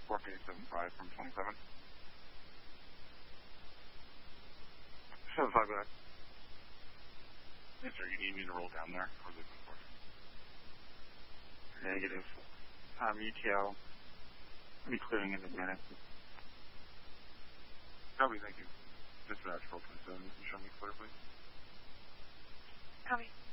4K75 from 27. 75 back. Yes, sir. You need me to roll down there? Or is it important? Negative. ETL. I'll be clearing in a minute. Copy, thank you. Dispatch 427. Can you show me clear, please? Copy.